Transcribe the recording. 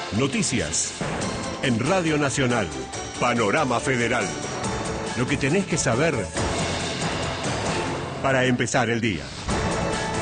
Noticias. En Radio Nacional. Panorama Federal. Lo que tenés que saber para empezar el día.